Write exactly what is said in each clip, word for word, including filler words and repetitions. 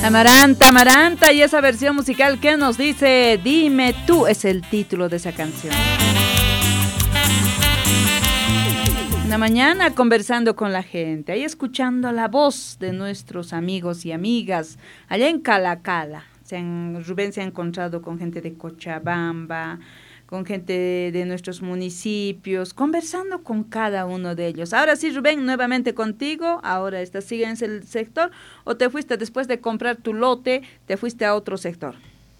Amaranta, Amaranta, y esa versión musical que nos dice Dime tú es el título de esa canción. Una mañana conversando con la gente, ahí escuchando la voz de nuestros amigos y amigas, allá en Calacala. Se han, Rubén se ha encontrado con gente de Cochabamba, con gente de, de nuestros municipios, conversando con cada uno de ellos. Ahora sí, Rubén, nuevamente contigo. Ahora estás, ¿sigues en el sector o te fuiste después de comprar tu lote, te fuiste a otro sector?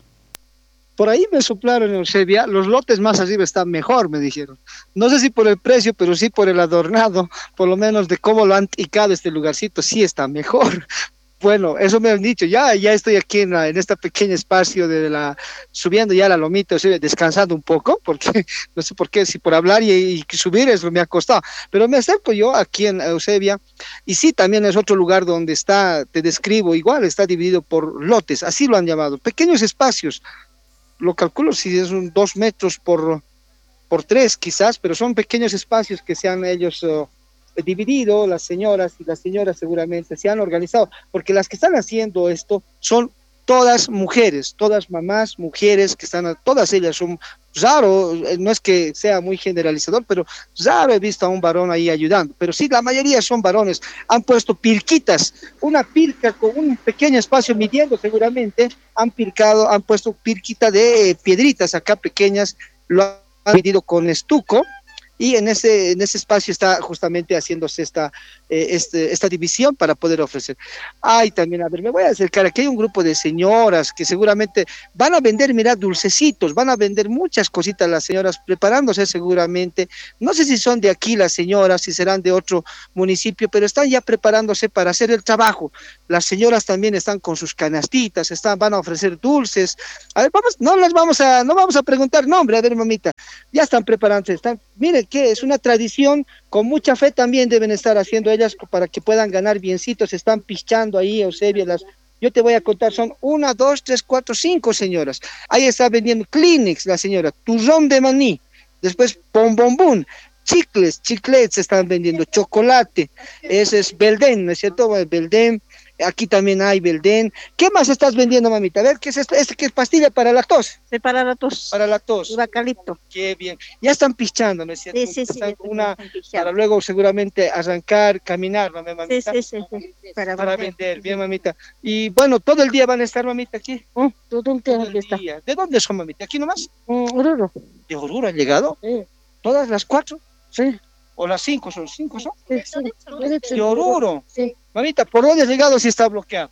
Por ahí me soplaron, Eusebia, los lotes más arriba están mejor, me dijeron. No sé si por el precio, pero sí por el adornado, por lo menos de cómo lo han ticado este lugarcito, sí está mejor. Bueno, eso me han dicho, ya, ya estoy aquí en, la, en este pequeño espacio de la, subiendo ya la lomita, o sea, descansando un poco, porque no sé por qué, si por hablar y, y subir es lo que me ha costado, pero me acerco yo aquí en Eusebia, y sí, también es otro lugar donde está, te describo, igual está dividido por lotes, así lo han llamado, pequeños espacios, lo calculo si es un dos metros por, por tres quizás, pero son pequeños espacios que se han ellos uh, dividido, las señoras y las señoras seguramente se han organizado, porque las que están haciendo esto son todas mujeres, todas mamás, mujeres que están, todas ellas son raro, no es que sea muy generalizador, pero raro he visto a un varón ahí ayudando, pero sí, la mayoría son varones, han puesto pirquitas, una pirca con un pequeño espacio midiendo seguramente, han pircado, han puesto pirquita de piedritas acá pequeñas, lo han medido con estuco, y en ese, en ese espacio está justamente haciéndose esta, eh, este, esta división para poder ofrecer. Ay, también, a ver, me voy a acercar, aquí hay un grupo de señoras que seguramente van a vender, mira, dulcecitos, van a vender muchas cositas las señoras, preparándose seguramente, no sé si son de aquí las señoras, si serán de otro municipio, pero están ya preparándose para hacer el trabajo. Las señoras también están con sus canastitas, están, van a ofrecer dulces. A ver, vamos, no las vamos a, no vamos a preguntar nombre, a ver, mamita, ya están preparándose, están, miren, que es una tradición, con mucha fe también deben estar haciendo ellas para que puedan ganar biencitos, están pichando ahí, Eusebia, las, yo te voy a contar, son una, dos, tres, cuatro, cinco señoras, ahí está vendiendo Kleenex la señora, turrón de maní, después bombombón, chicles, chiclets están vendiendo, chocolate, ese es Belden, ¿no es cierto? Belden, aquí también hay Belden. ¿Qué más estás vendiendo, mamita? A ver, ¿qué es esto? ¿Este qué es pastilla para la tos? Sí, para la tos. Para la tos. Bacalito. Qué bien. Ya están pichando, ¿no es cierto? Sí, sí, sí. Están una, para luego seguramente arrancar, caminar, ¿no, mamita? Sí, sí, sí. sí. Para, para vender. vender, bien, mamita. Y bueno, todo el día van a estar, mamita, aquí. Oh, todo el día. Todo el día. ¿De dónde son, mamita? ¿Aquí nomás? Mm, Oruro. ¿De Oruro han llegado? Sí. ¿Todas las cuatro? Sí. ¿O las cinco son? ¿Cinco son? Sí, sí. De Oruro. Sí. Mamita, ¿por dónde has llegado si está bloqueado?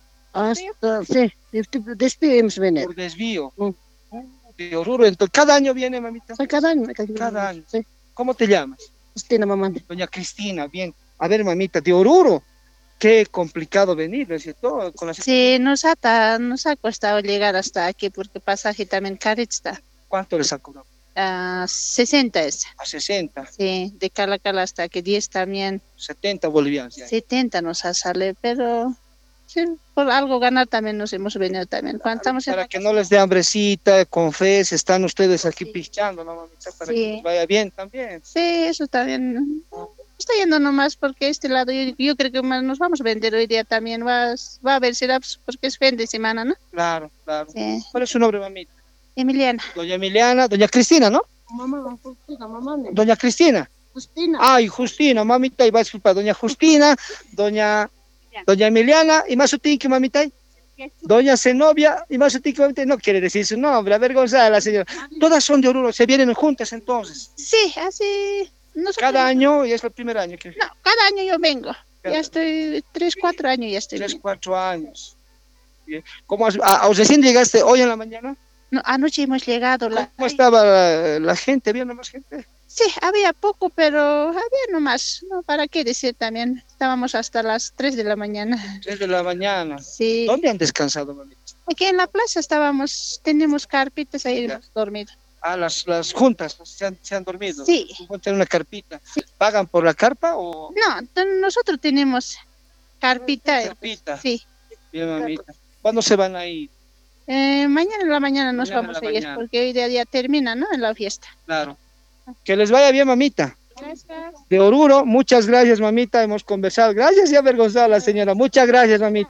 Hasta, sí, desvío hemos venido. Por desvío. Mm. De Oruro, entonces, ¿cada año viene, mamita? Sí, cada año. Cada año. Sí. ¿Cómo te llamas? Cristina, mamá. Doña Cristina, bien. A ver, mamita, de Oruro. Qué complicado venir, ¿no es cierto? Con las... Sí, nos ha, ta- nos ha costado llegar hasta aquí porque pasaje también caro está. ¿Cuánto les ha cobrado? A sesenta es. A sesenta. Sí, de Calacala hasta que diez también. setenta bolivianos. Ya. setenta nos ha sale, pero sí, por algo ganar también nos hemos venido también. Cuando estamos en Para la que casa- no les dé hambrecita, con fe, se están ustedes aquí Sí. pichando, ¿no, mamita? Para Sí. que les vaya bien también. Sí, eso también. Está yendo nomás porque este lado yo, yo creo que más nos vamos a vender hoy día también. Va, va a ver, será pues, porque es fin de semana, ¿no? Claro, claro. Sí. ¿Cuál es su nombre, mamita? Emiliana. Doña Emiliana, doña Cristina, ¿no? Mamá, Justina, mamá. Doña Cristina. Justina. Ay, Justina, mamita, y va a disculpar, doña Justina, doña, doña Emiliana, y más su tinque, mamita. Doña Zenobia, y más su tinque, mamita, no quiere decir su nombre, avergonzada la señora. Todas son de Oruro, se vienen juntas entonces. Sí, así. Nosotros- Cada año, y es el primer año que... No, cada año yo vengo. Cada- Ya estoy, tres, cuatro años ya estoy. Tres, viniendo. cuatro años. Bien. ¿Cómo has, a, a- recién llegaste hoy en la mañana? No, anoche hemos llegado. La... ¿Cómo estaba la, la gente? ¿Había más gente? Sí, había poco, pero había nomás. ¿No? ¿Para qué decir también? Estábamos hasta las tres de la mañana. Tres de la mañana. Sí. ¿Dónde han descansado, mamita? Aquí en la plaza estábamos, tenemos carpitas, ahí Ya. hemos dormido. Ah, las, las juntas se han, se han dormido. Sí. Tener una carpita. Sí. ¿Pagan por la carpa o No, t- nosotros tenemos carpita. carpita? Sí. Bien, mamita. ¿Cuándo se van a ir? Eh, mañana en la mañana nos Mañana en vamos la a ir, mañana. porque hoy día, día termina, ¿no? En la fiesta. Claro. Que les vaya bien, mamita. Gracias. De Oruro, muchas gracias, mamita. Hemos conversado. Gracias y avergonzada la señora. Muchas gracias, mamita.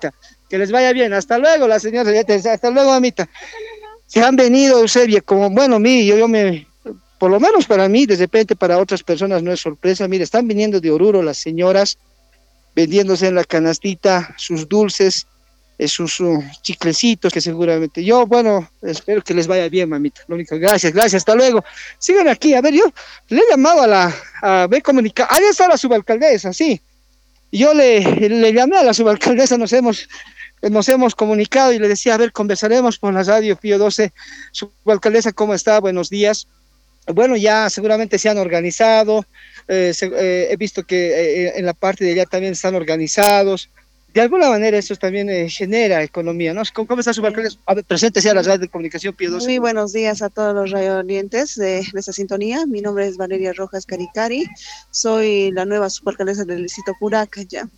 Que les vaya bien. Hasta luego, la señora. Hasta luego, mamita. Se han venido, Eusebia, como, bueno, mí, yo, yo me, por lo menos para mí, de repente para otras personas no es sorpresa. Mire, están viniendo de Oruro las señoras, vendiéndose en la canastita sus dulces, eh, sus uh, chiclecitos, que seguramente yo, bueno, espero que les vaya bien, mamita. Lo único, gracias, gracias, hasta luego. Sigan aquí, a ver, yo le he llamado a la, a ver, comunicar, ahí está la subalcaldesa, sí. Yo le, le llamé a la subalcaldesa, nos hemos, nos hemos comunicado y le decía, a ver, conversaremos por la radio Pío doce. Subalcaldesa, ¿cómo está? Buenos días. Bueno, ya seguramente se han organizado, eh, se, eh, he visto que eh, en la parte de allá también están organizados. De alguna manera eso también eh, genera economía, ¿no? ¿Cómo, cómo está subalcaldesa? A ver, preséntese a la radio de comunicación Pío doce. Muy buenos días a todos los radioyentes de, de esta sintonía. Mi nombre es Valeria Rojas Caricari, soy la nueva subalcaldesa del distrito Puraca, ya.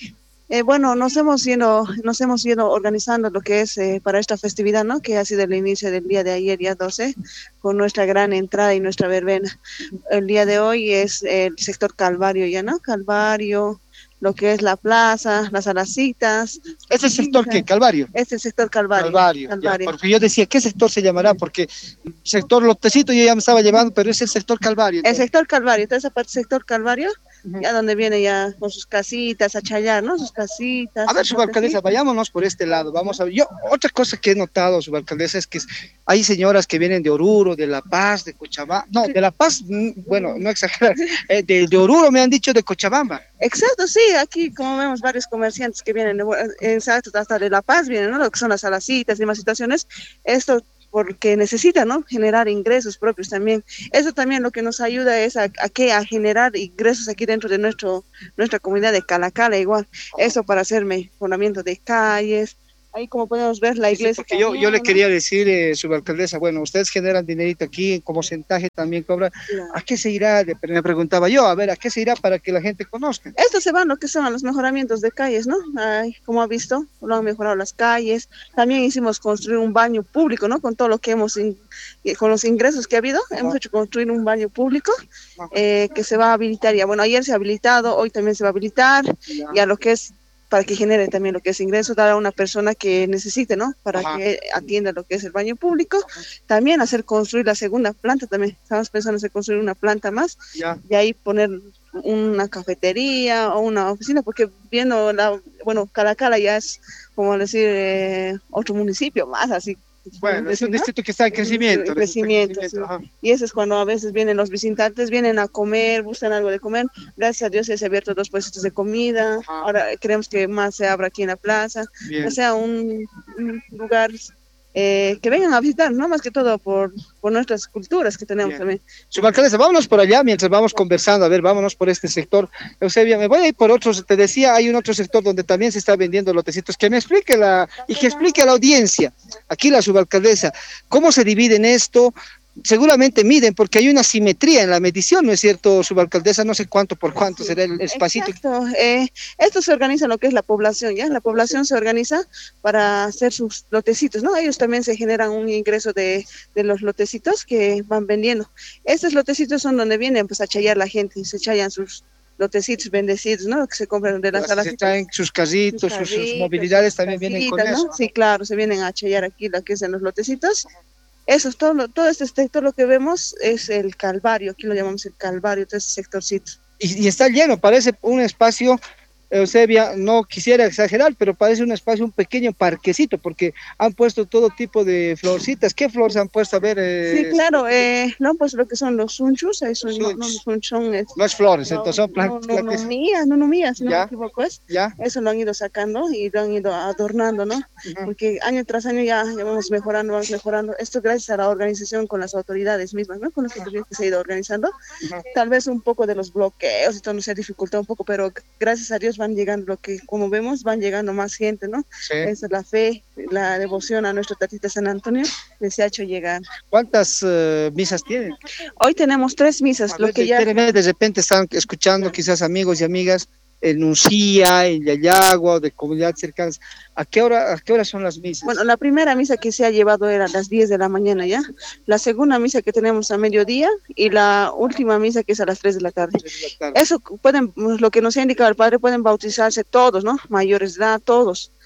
Eh, bueno, nos hemos ido, nos hemos ido organizando lo que es eh, para esta festividad, ¿no? Que ha sido el inicio del día de ayer, día doce, con nuestra gran entrada y nuestra verbena. El día de hoy es el sector Calvario, ¿ya no? Calvario, lo que es la plaza, las alacitas. ¿Ese sector qué? ¿Calvario? Este es el sector Calvario. Calvario, Calvario. Ya, porque yo decía, ¿qué sector se llamará? Porque sector Lotecito yo ya me estaba llevando, pero es el sector Calvario. Entonces. El sector Calvario, toda esa parte sector Calvario, uh-huh. Ya donde viene ya con sus casitas a chayar, ¿no? Sus casitas. A ver, subalcaldesa, vayámonos por este lado, vamos a ver. Yo, otra cosa que he notado, subalcaldesa, es que hay señoras que vienen de Oruro, de La Paz, de Cochabamba, no, de La Paz, bueno, no exagerar, eh, de, de Oruro me han dicho de Cochabamba. Exacto, sí, aquí como vemos varios comerciantes que vienen, de, exacto, hasta de La Paz vienen, ¿no? Lo que son las alacitas y demás situaciones, esto porque necesitan, ¿no? Generar ingresos propios también. Eso también lo que nos ayuda es a, a, ¿qué? A generar ingresos aquí dentro de nuestro, nuestra comunidad de Calacala igual. Eso para hacer mejoramiento de calles. Ahí como podemos ver la iglesia. Sí, porque también, yo, yo le ¿no? quería decir, eh, subalcaldesa, bueno, ustedes generan dinerito aquí, como porcentaje también cobran. Claro. ¿A qué se irá? Me preguntaba yo, a ver, ¿a qué se irá para que la gente conozca? Esto se va lo que son los mejoramientos de calles, ¿no? Ay, como ha visto, lo han mejorado las calles. También hicimos construir un baño público, ¿no? Con todo lo que hemos, in, con los ingresos que ha habido, ah. hemos hecho construir un baño público ah. eh, que se va a habilitar ya. Bueno, ayer se ha habilitado, hoy también se va a habilitar, ya, ya lo que es para que genere también lo que es ingreso, dar a una persona que necesite, ¿no? Para Ajá. que atienda lo que es el baño público. También hacer construir la segunda planta, también estamos pensando en hacer construir una planta más, ya. Y ahí poner una cafetería o una oficina, porque viendo la, bueno, Calacala ya es, como decir, eh, otro municipio más, así. Bueno, es un distrito que está en crecimiento. En crecimiento, crecimiento sí. Y eso es cuando a veces vienen los visitantes, vienen a comer, buscan algo de comer. Gracias a Dios se han abierto dos puestos de comida. Ajá. Ahora queremos que más se abra aquí en la plaza. Bien. O sea, un, un lugar eh, que vengan a visitar, no más que todo por, por nuestras culturas que tenemos Bien. También. Subalcaldesa, vámonos por allá mientras vamos conversando. A ver, vámonos por este sector. Eusebia, me voy a ir por otros. Te decía, hay un otro sector donde también se está vendiendo lotecitos. Que me explique la y que explique a la audiencia. Aquí la subalcaldesa, ¿cómo se divide en esto? Seguramente miden, porque hay una simetría en la medición, ¿no es cierto, subalcaldesa? No sé cuánto por cuánto será el espacito. Exacto. Eh, esto se organiza en lo que es la población, ¿ya? La población se organiza para hacer sus lotecitos, ¿no? Ellos también se generan un ingreso de, de los lotecitos que van vendiendo. Estos lotecitos son donde vienen pues a chayar la gente, se chayan sus lotecitos bendecidos, ¿no? Que se compran de las salas. Se traen sus casitos, sus, carritos, sus movilidades sus también casitas, vienen con ¿no? eso. Sí, claro, se vienen a chayar aquí lo que es en los lotecitos. Eso es todo, todo este sector, lo que vemos es el Calvario, aquí lo llamamos el Calvario, todo este sectorcito. Y, y está lleno, parece un espacio, Eusebia, no quisiera exagerar, pero parece un espacio, un pequeño parquecito, porque han puesto todo tipo de florcitas. ¿Qué flores han puesto? A ver. Eh... Sí, claro, eh, no, pues lo que son los sunchus, eso no, no, son, son, es, no es flores, no, entonces son plantas. No, no, no, mías, no, no mías, si no ¿Ya? me equivoco, es. ¿Ya? Eso lo han ido sacando y lo han ido adornando, ¿no? Uh-huh. Porque año tras año ya, ya vamos mejorando, vamos mejorando. Esto gracias a la organización con las autoridades mismas, ¿no? Con las autoridades que se ha ido organizando. Uh-huh. Tal vez un poco de los bloqueos y todo nos ha dificultado un poco, pero gracias a Dios van llegando lo que como vemos, van llegando más gente, ¿no? Sí. Esa es la fe, la devoción a nuestro Tatita San Antonio que se ha hecho llegar. ¿Cuántas uh, misas tienen? Hoy tenemos tres misas. A lo ver, que ya... De repente están escuchando quizás amigos y amigas en Uncía, en Yayagua, de comunidades cercanas. ¿A qué hora, a qué hora son las misas? Bueno, la primera misa que se ha llevado era a las diez de la mañana ya. La segunda misa que tenemos a mediodía y la última misa que es a las tres de la tarde. tres de la tarde. Eso pueden, lo que nos ha indicado el padre, pueden bautizarse todos, ¿no? Mayores de edad, todos.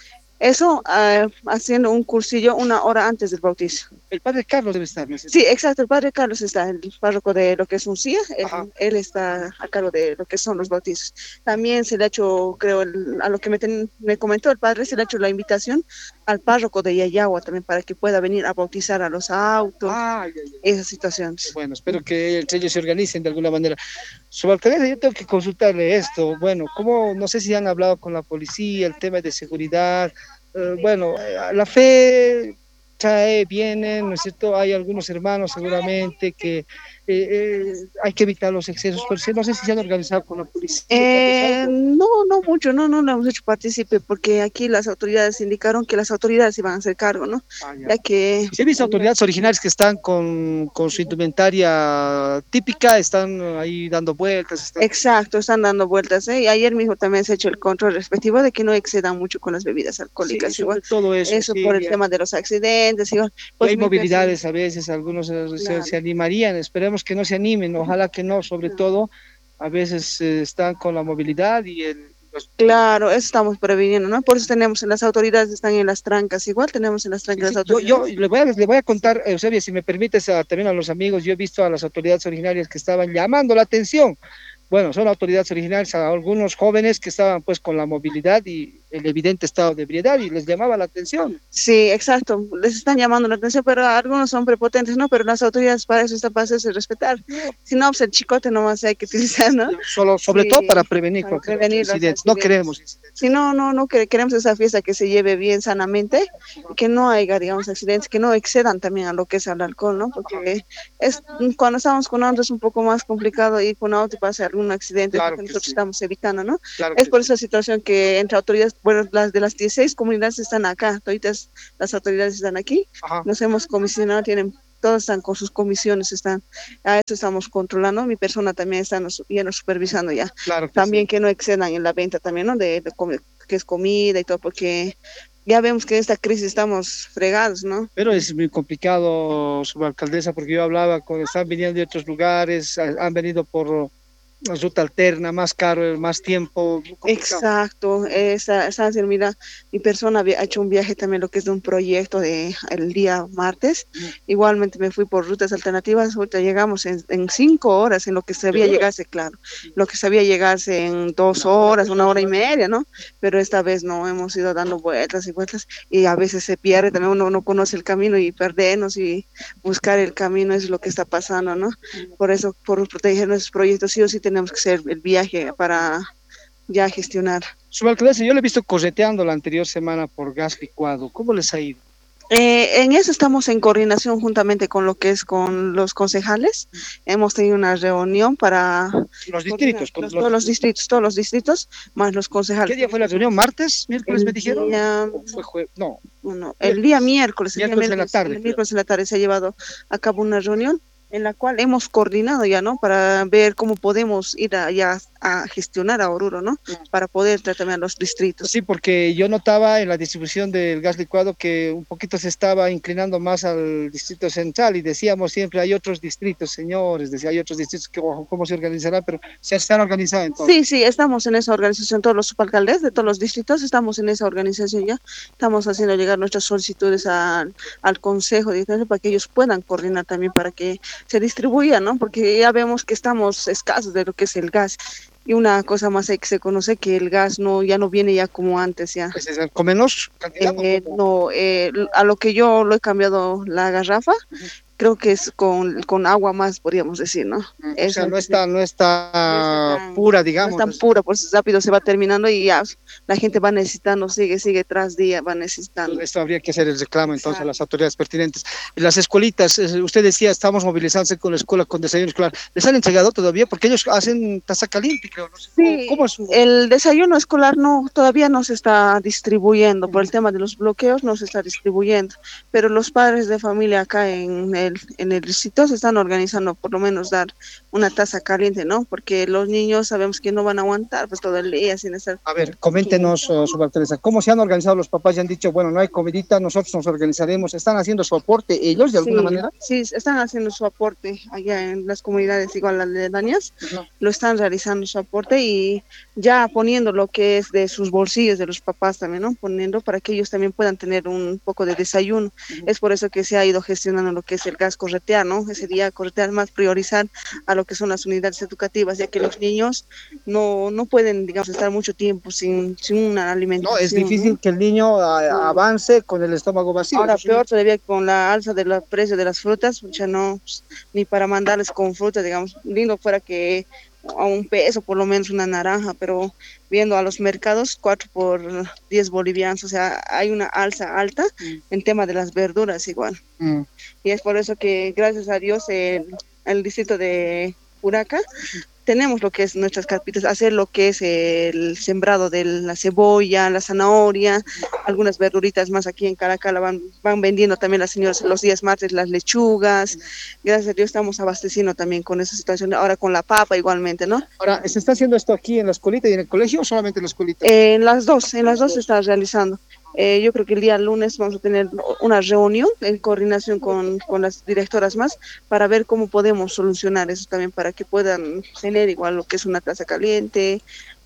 Eso ah, haciendo un cursillo una hora antes del bautizo. El padre Carlos debe estar, ¿no es cierto? Sí, exacto, el padre Carlos está, el párroco de lo que es Uncía, él, Ajá. él está a cargo de lo que son los bautizos. También se le ha hecho, creo, el- a lo que me, ten- me comentó el padre, se le ha hecho la invitación al párroco de Yayagua también para que pueda venir a bautizar a los autos, Ah, ya, ya. esas situaciones. Bueno, espero que entre ellos se organicen de alguna manera. Su alcaldesa, yo tengo que consultarle esto. Bueno, ¿cómo? No sé si han hablado con la policía, el tema de seguridad. Eh, bueno, eh, a la fe trae, vienen, ¿no es cierto? Hay algunos hermanos seguramente que eh, eh, hay que evitar los excesos, pero sí, no sé si se han organizado con la policía. Eh, no, no mucho, no, no lo hemos hecho partícipe porque aquí las autoridades indicaron que las autoridades iban a hacer cargo, ¿no? Ah, ya. Ya que Sí, he visto autoridades originarias que están con, con su indumentaria típica, están ahí dando vueltas. Están... exacto, están dando vueltas, ¿eh? Y ayer mismo también se ha hecho el control respectivo de que no excedan mucho con las bebidas alcohólicas, Sí, igual. sobre todo eso. Eso sí, por el ya. tema de los accidentes, igual. Pues Hay mi movilidades a veces, algunos eh, se, Claro. se animarían, esperemos que no se animen, ojalá que no, sobre Claro. todo a veces eh, están con la movilidad y el... los- Claro, eso estamos previniendo, ¿no? Por eso tenemos, las autoridades están en las trancas, igual tenemos en las Sí, trancas sí, las yo, autoridades. yo le voy a, le voy a contar, Eusebia, si me permites, a- también a los amigos, yo he visto a las autoridades originarias que estaban llamando la atención. Bueno, son autoridades originarias a algunos jóvenes que estaban pues con la movilidad y el evidente estado de ebriedad y les llamaba la atención. Sí, exacto, les están llamando la atención, pero algunos son prepotentes, ¿no? Pero las autoridades para eso están, para hacerse respetar. Si no, pues el chicote nomás hay que utilizar, ¿no? Solo, sobre Sí, todo para prevenir para cualquier prevenir los incidente. No accidentes. queremos incidentes. Si no, no, no que- queremos esa fiesta que se lleve bien sanamente y que no haya, digamos, accidentes, que no excedan también a lo que es el alcohol, ¿no? Porque es, cuando estamos con auto es un poco más complicado ir con auto y pasa algún accidente, Claro porque que nosotros sí. estamos evitando, ¿no? Claro Es que por sí. esa situación que entre autoridades, bueno, las de las dieciséis comunidades están acá, toditas las autoridades están aquí, Ajá. nos hemos comisionado, tienen, todos están con sus comisiones, están, a eso estamos controlando, mi persona también está nos, ya nos supervisando ya, Claro que también sí. que no excedan en la venta también, ¿no? De, de comi- que es comida y todo, porque ya vemos que en esta crisis estamos fregados, ¿no? Pero es muy complicado, subalcaldesa, porque yo hablaba con, están viniendo de otros lugares, ha- han venido por ruta alterna, más caro, más tiempo. Muy complicado. Exacto, esa, esa mira, mi persona había hecho un viaje también, lo que es de un proyecto de el día martes, Ujú. igualmente me fui por rutas alternativas, ahorita llegamos en, en cinco horas, en lo que sabía ¿Seguro? llegarse, claro, lo que sabía llegarse en dos horas, una hora y media, ¿no? Pero esta vez no, hemos ido dando vueltas y vueltas, y a veces se pierde, también uno no conoce el camino y perdernos y buscar el camino es lo que está pasando, ¿no? Por eso, por proteger nuestros proyectos, sí o sí tenemos que hacer el viaje para ya gestionar. Subalcaldesa, yo le he visto correteando la anterior semana por gas licuado. ¿Cómo les ha ido? Eh, en eso estamos en coordinación juntamente con lo que es con los concejales. Hemos tenido una reunión para Los distritos. Con los- los- todos los distritos, todos los distritos, más los concejales. ¿Qué día fue la reunión? ¿Martes? ¿Miércoles El me dijeron? día- ¿O fue jue- No, Bueno, el día miércoles, el día Miércoles en la tarde, el miércoles en la tarde se ha llevado a cabo una reunión en la cual hemos coordinado ya, ¿no? Para ver cómo podemos ir allá a gestionar a Oruro, ¿no? Para poder tratar a los distritos. sí, porque yo notaba en la distribución del gas licuado que un poquito se estaba inclinando más al distrito central y decíamos siempre hay otros distritos, señores, decía hay otros distritos que ojo, cómo se organizarán, pero se están organizando entonces. Sí, sí, estamos en esa organización, todos los subalcaldes de todos los distritos, estamos en esa organización ya, estamos haciendo llegar nuestras solicitudes al, al consejo directamente para que ellos puedan coordinar también para que se distribuya, ¿no? Porque ya vemos que estamos escasos de lo que es el gas. Y una cosa más hay que se conoce que el gas no ya no viene ya como antes ya. Pues es con menos cantidad. Eh, ¿o cómo? no, eh, a lo que yo lo he cambiado la garrafa, creo que es con, con agua más, podríamos decir, ¿no? Mm, o Eso sea, no es- está, no está no está tan- pura, no digamos. es tan pura, pues rápido se va terminando y ya la gente va necesitando, sigue, sigue tras día, va necesitando. Esto habría que hacer el reclamo entonces a Exacto. las autoridades pertinentes. Las escuelitas, eh, usted decía, estamos movilizándose con la escuela con desayuno escolar. ¿Les han entregado todavía? Porque ellos hacen taza caliente, creo. No sé, Sí, ¿cómo, cómo es su- el desayuno escolar no, todavía no se está distribuyendo, por el tema de los bloqueos no se está distribuyendo, pero los padres de familia acá en el, en el distrito se están organizando por lo menos dar una taza caliente, ¿no? Porque los niños sabemos que no van a aguantar pues todo el día sin estar. A ver, coméntenos, uh, subalcaldesa, ¿cómo se han organizado los papás? Ya han dicho, bueno, no hay comidita, nosotros nos organizaremos. ¿Están haciendo su aporte ellos de alguna Sí, manera? sí, están haciendo su aporte allá en las comunidades igual aledañas, No. lo están realizando su aporte y ya poniendo lo que es de sus bolsillos de los papás también, ¿no? Poniendo para que ellos también puedan tener un poco de desayuno. Uh-huh. Es por eso que se ha ido gestionando lo que es el gas corretear, ¿no? Ese día corretear más priorizar a lo que son las unidades educativas, ya que los niños no, no pueden, digamos, estar mucho tiempo sin, sin una alimentación. No, es difícil, ¿no?, que el niño a, avance con el estómago vacío. Ahora peor todavía con la alza del precio de las frutas, ya no, pues, ni para mandarles con fruta, digamos, lindo fuera que a un peso por lo menos una naranja, pero viendo a los mercados, cuatro por diez bolivianos, o sea, hay una alza alta mm. en tema de las verduras igual. Mm. Y es por eso que gracias a Dios el, el distrito de Puraca tenemos lo que es nuestras carpitas, hacer lo que es el sembrado de la cebolla, la zanahoria, algunas verduritas más aquí en Caracala van, van vendiendo también las señoras los días martes las lechugas. Gracias a Dios estamos abasteciendo también con esa situación, ahora con la papa igualmente, ¿no? Ahora, ¿se está haciendo esto aquí en la escuelita y en el colegio o solamente en la escuelita? Eh, en las dos, en las dos se está realizando. Eh, yo creo que el día lunes vamos a tener una reunión en coordinación con, con las directoras más para ver cómo podemos solucionar eso también para que puedan tener igual lo que es una taza caliente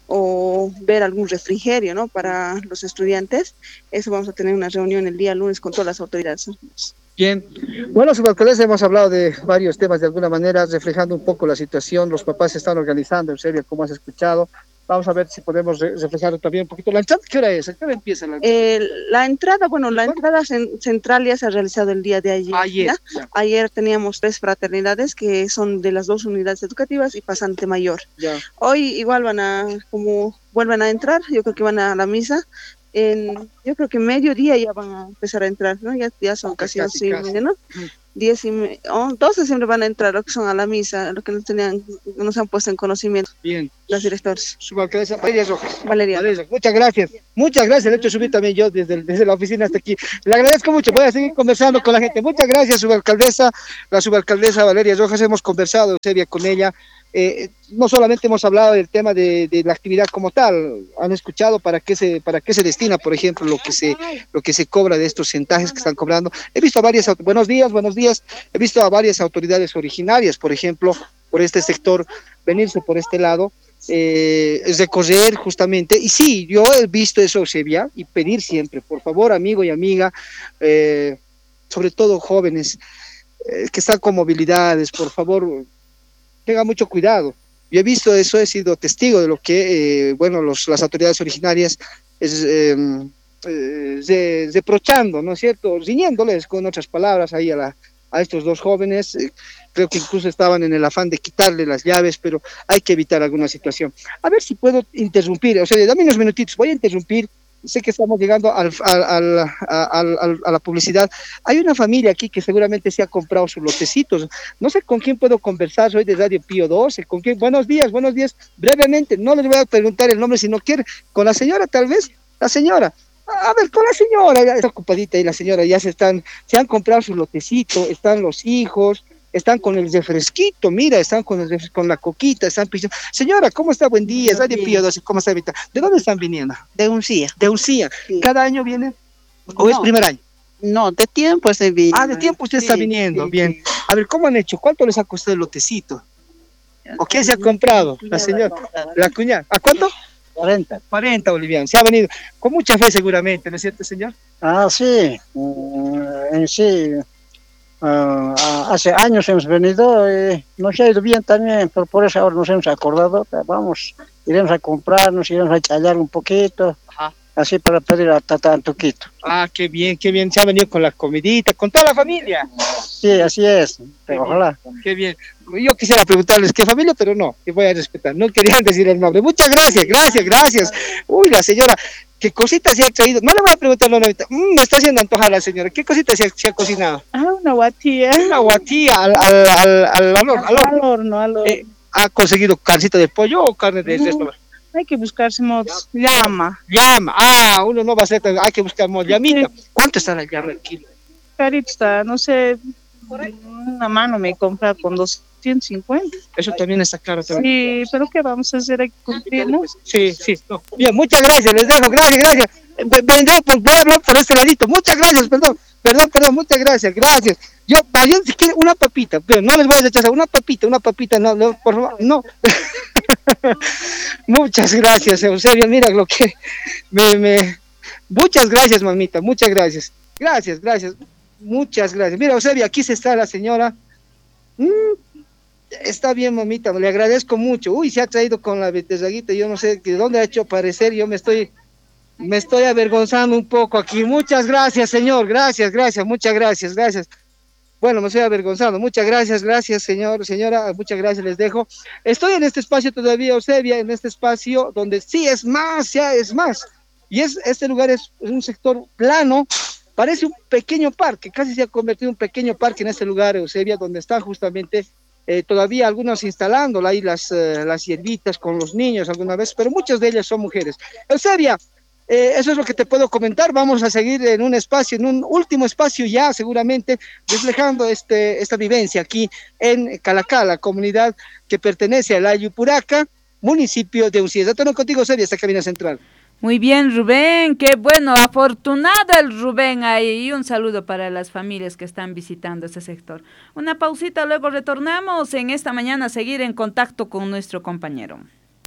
o ver algún refrigerio, ¿no?, para los estudiantes. Eso vamos a tener una reunión el día lunes con todas las autoridades. Bien, bueno, subalcaldesa, hemos hablado de varios temas de alguna manera, reflejando un poco la situación. Los papás se están organizando, en serio, como has escuchado. Vamos a ver si podemos re reflejar también un poquito. ¿La entrada qué hora es? ¿A qué hora empieza la entrada? Eh, la entrada, bueno, la entrada central ya se ha realizado el día de ayer. Ayer, ¿ya? Ya. Ayer teníamos tres fraternidades que son de las dos unidades educativas y pasante mayor. Ya. Hoy igual van a, como vuelven a entrar, yo creo que van a la misa. En, yo creo que mediodía ya van a empezar a entrar, ¿no? Ya, ya son casi las seis, ¿no? diez y me, oh, doce siempre van a entrar, los que son a la misa, los que no tenían, no se han puesto en conocimiento. Bien. Las directores. Subalcaldesa Valeria Rojas. Valeria. Valeria. Muchas gracias. Muchas gracias. De hecho, subí también yo desde, desde la oficina hasta aquí. Le agradezco mucho. Voy a seguir conversando con la gente. Muchas gracias, subalcaldesa. La subalcaldesa Valeria Rojas. Hemos conversado en serio con ella. Eh, no solamente hemos hablado del tema de, de la actividad como tal, han escuchado para qué se para qué se destina, por ejemplo, lo que se lo que se cobra de estos centajes que están cobrando. He visto a varias, buenos días, buenos días, he visto a varias autoridades originarias, por ejemplo, por este sector, venirse por este lado, eh, recorrer justamente, y sí, yo he visto eso, Sevilla, y pedir siempre, por favor, amigo y amiga, eh, sobre todo jóvenes, eh, que están con movilidades, por favor, tenga mucho cuidado. Yo he visto eso, he sido testigo de lo que, eh, bueno, los, las autoridades originarias es, eh, eh, de, reprochando, ¿no es cierto?, riñéndoles con otras palabras ahí a, la, a estos dos jóvenes. Eh, creo que incluso estaban en el afán de quitarle las llaves, pero hay que evitar alguna situación. A ver si puedo interrumpir, o sea, dame unos minutitos, voy a interrumpir. Sé que estamos llegando al, al, al, al, al, a la publicidad. Hay una familia aquí que seguramente se ha comprado sus lotecitos. No sé con quién puedo conversar, soy de Radio Pío doce. ¿Con quién? Buenos días, buenos días. Brevemente, no les voy a preguntar el nombre si no quiere. ¿Con la señora tal vez? La señora. A ver, con la señora, ya está ocupadita y la señora ya se están, se han comprado su lotecito, están los hijos, están con el refresquito, mira, están con, el refres con la coquita, están pidiendo. Señora, ¿cómo está? Buen día, es Radio Pío doce, ¿cómo está ahorita? ¿De dónde están viniendo? De Uncía. De Uncía. Sí. ¿Cada año vienen? ¿O no, es primer año? No, de tiempo se viene. Ah, de tiempo usted sí, está viniendo, sí, bien. Sí. A ver, ¿cómo han hecho? ¿Cuánto les ha costado el lotecito? ¿O qué se ha comprado? La señora, la cuñada. ¿A cuánto? cuarenta. cuarenta bolivianos. Se ha venido con mucha fe seguramente, ¿no es cierto, señor? Ah, sí. Uh, en sí. Uh, hace años hemos venido y nos ha ido bien también, pero por eso ahora nos hemos acordado, vamos, iremos a comprarnos, iremos a chayar un poquito. Ajá. Así para pedir a Tata Antuquito. Ah, qué bien, qué bien, se ha venido con la comidita, con toda la familia. Sí, así es, pero ojalá. Qué bien, yo quisiera preguntarles qué familia, pero no, que voy a respetar, no querían decir el nombre. Muchas gracias, gracias, gracias. Uy, la señora, ¿qué cosita se ha traído? No le voy a preguntar la novita, mm, me está haciendo antojar la señora, ¿qué cosita se ha, se ha cocinado? Ah, una guatía. Una guatía al, al, al, al, al, horno, al horno. Al horno, al horno. Eh, ¿Ha conseguido carcita de pollo o carne de res? No. Hay que buscarse modos. Llama. Llama. Ah, uno no va a hacer, hay que buscar modos. Llamita. ¿Cuánto está la llama el kilo? Carito está, no sé, Una mano me compra con doscientos cincuenta. Eso también está claro. También. Sí, pero ¿qué vamos a hacer? Hay que cumplir, ¿no? Sí, sí. No. Bien, muchas gracias, les dejo. Gracias, gracias. Vendré, pues voy a hablar por este ladito. Muchas gracias, perdón. Perdón, perdón, muchas gracias, gracias. Yo, vayan si quieren una papita, pero no les voy a rechazar, una papita, una papita, no, no, por favor, no. Muchas gracias, Eusebio, mira lo que me, me... Muchas gracias, mamita, muchas gracias. Gracias, gracias, muchas gracias. Mira, Eusebio, aquí se está la señora. Mm, está bien, mamita, le agradezco mucho. Uy, se ha traído con la beterraguita, yo no sé de dónde ha hecho aparecer, yo me estoy... Me estoy avergonzando un poco aquí. Muchas gracias, señor. Gracias, gracias, muchas gracias, gracias. Bueno, me estoy avergonzando. Muchas gracias, gracias, señor, señora. Muchas gracias, les dejo. Estoy en este espacio todavía, Eusebia, en este espacio donde sí es más, ya es más. Y es este lugar es, es un sector plano. Parece un pequeño parque. Casi se ha convertido en un pequeño parque en este lugar, Eusebia, donde están justamente eh, todavía algunos instalando ahí las, eh, las hierbitas con los niños alguna vez, pero muchas de ellas son mujeres. Eusebia, Eh, eso es lo que te puedo comentar. Vamos a seguir en un espacio, en un último espacio ya seguramente, reflejando este, esta vivencia aquí en Calacala, comunidad que pertenece a la Yupuraca, municipio de Ucíes. Retorno contigo, Seria, esta cabina central. Muy bien, Rubén, qué bueno, afortunado el Rubén ahí, y un saludo para las familias que están visitando ese sector. Una pausita, luego retornamos en esta mañana a seguir en contacto con nuestro compañero.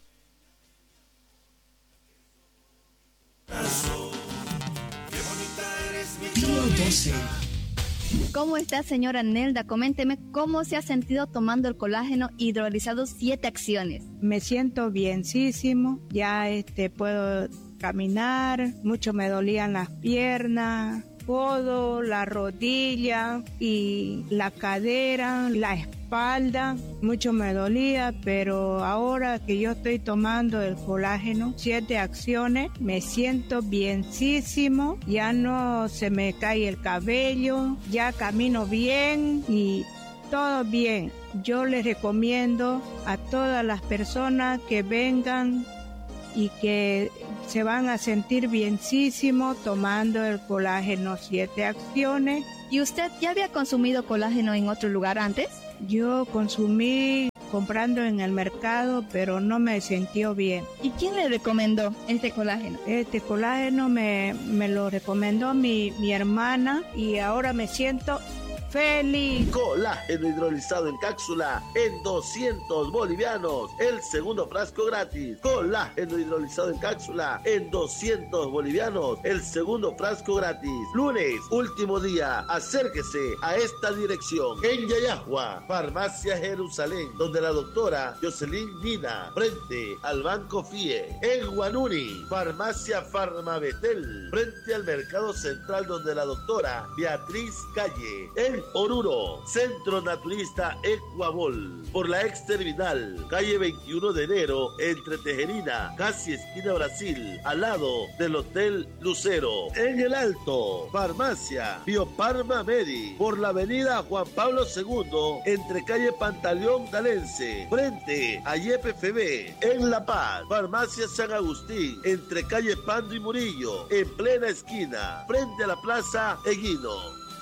¿Cómo está, señora Nelda? Coménteme cómo se ha sentido tomando el colágeno hidrolizado siete acciones. Me siento bienísimo, ya este puedo caminar, mucho me dolían las piernas, codo, la rodilla y la cadera, la espalda, mucho me dolía, pero ahora que yo estoy tomando el colágeno, siete acciones, me siento bienísimo, ya no se me cae el cabello, ya camino bien y todo bien. Yo les recomiendo a todas las personas que vengan y que se van a sentir bienísimo tomando el colágeno siete acciones. ¿Y usted ya había consumido colágeno en otro lugar antes? Yo consumí comprando en el mercado, pero no me sintió bien. ¿Y quién le recomendó este colágeno? Este colágeno me, me lo recomendó mi, mi hermana y ahora me siento feliz. Colágeno hidrolizado en cápsula en doscientos bolivianos. El segundo frasco gratis. Colágeno hidrolizado en cápsula en doscientos bolivianos. El segundo frasco gratis. Lunes, último día. Acérquese a esta dirección. En Yayahua, Farmacia Jerusalén, donde la doctora Jocelyn Nina, frente al Banco F I E. En Guanuni, Farmacia Farmabetel, frente al Mercado Central, donde la doctora Beatriz Calle. En Oruro, Centro Naturista Ecuabol, por la ex terminal, calle veintiuno de enero, entre Tejerina, casi esquina Brasil, al lado del Hotel Lucero. En El Alto, Farmacia Bioparma Medi, por la avenida Juan Pablo segundo, entre calle Pantaleón Dalense, frente a Y P F B. En La Paz, Farmacia San Agustín, entre calle Pando y Murillo, en plena esquina, frente a la Plaza Eguino.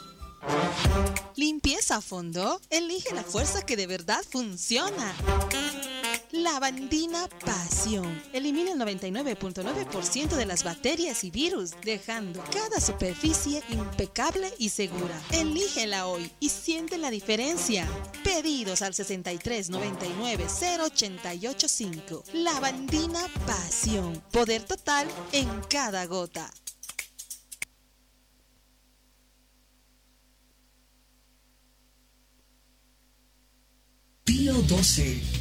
¿Limpieza a fondo? Elige la fuerza que de verdad funciona. Lavandina Pasión. Elimina el noventa y nueve punto nueve por ciento de las bacterias y virus, dejando cada superficie impecable y segura. Elígela hoy y siente la diferencia. Pedidos al sesenta y tres noventa y nueve cero ochenta y ocho cinco. Lavandina Pasión. Poder total en cada gota. Pío doce.